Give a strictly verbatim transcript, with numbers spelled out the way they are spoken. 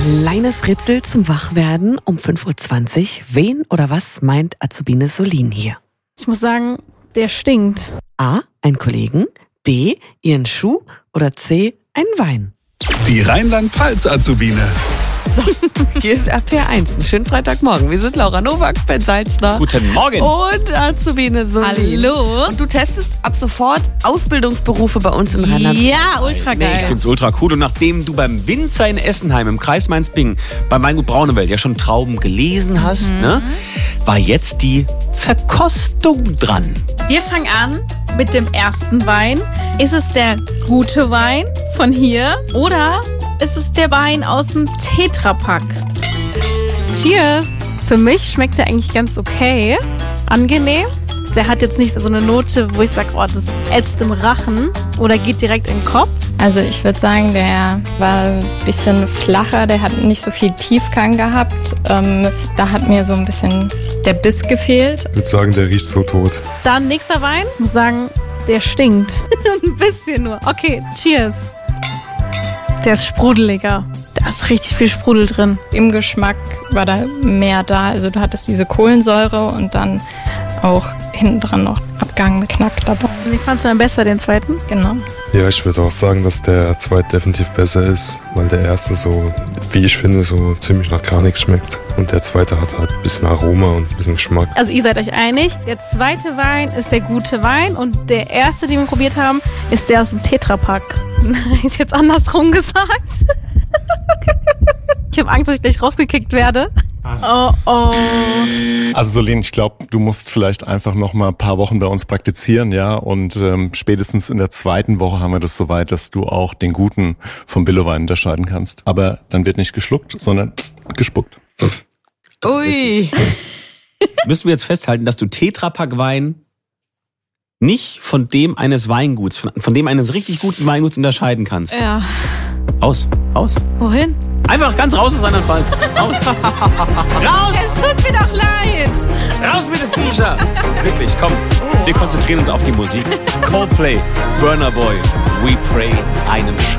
Kleines Rätsel zum Wachwerden um fünf Uhr zwanzig. Wen oder was meint Azubine Solin hier? Ich muss sagen, der stinkt. A. Einen Kollegen. B. Ihren Schuh. Oder C. Einen Wein. Die Rheinland-Pfalz-Azubine. So, hier ist R P R eins. Einen schönen Freitagmorgen. Wir sind Laura Nowak, Ben Salzner. Guten Morgen. Und Azubine Solin. Hallo. Und du testest ab sofort Ausbildungsberufe bei uns in Rheinland. Ja, ultra Nee, ich geil. find's ultra cool. Und nachdem du beim Winzer in Essenheim im Kreis Mainz-Bingen beim Weingut Braunewald ja schon Trauben gelesen hast, Mhm. ne, war jetzt die Verkostung dran. Wir fangen an mit dem ersten Wein. Ist es der gute Wein von hier oder ist es der Wein aus dem Tetrapack? Cheers! Für mich schmeckt er eigentlich ganz okay. Angenehm. Der hat jetzt nicht so eine Note, wo ich sage, oh, das ätzt im Rachen oder geht direkt in den Kopf. Also ich würde sagen, der war ein bisschen flacher, der hat nicht so viel Tiefgang gehabt. Ähm, da hat mir so ein bisschen der Biss gefehlt. Ich würde sagen, der riecht so tot. Dann nächster Wein. Ich muss sagen, der stinkt. Ein bisschen nur. Okay, cheers. Der ist sprudeliger. Da ist richtig viel Sprudel drin. Im Geschmack war da mehr da. Also du hattest diese Kohlensäure und dann auch hinten dran noch Abgang mit Knack dabei. Wie fandst du dann besser, den zweiten? Genau. Ja, ich würde auch sagen, dass der zweite definitiv besser ist, weil der erste so, wie ich finde, so ziemlich nach gar nichts schmeckt. Und der zweite hat halt ein bisschen Aroma und ein bisschen Geschmack. Also ihr seid euch einig, der zweite Wein ist der gute Wein und der erste, den wir probiert haben, ist der aus dem Tetrapack. Nein, ich jetzt andersrum gesagt. Ich habe Angst, dass ich gleich rausgekickt werde. Oh, oh. Also Solin, ich glaube, du musst vielleicht einfach noch mal ein paar Wochen bei uns praktizieren, ja. Und ähm, spätestens in der zweiten Woche haben wir das soweit, dass du auch den guten vom Billowein unterscheiden kannst. Aber dann wird nicht geschluckt, sondern gespuckt. Ui. Müssen wir jetzt festhalten, dass du Tetrapack-Wein nicht von dem eines Weinguts, von, von dem eines richtig guten Weinguts unterscheiden kannst. Ja. Raus, raus. Wohin? Einfach ganz raus aus Rheinland-Pfalz. Raus. Raus. Es tut mir doch leid. Raus mit dem Viecher! Wirklich, komm. Wir konzentrieren uns auf die Musik. Coldplay, Burna Boy, We Pray, einem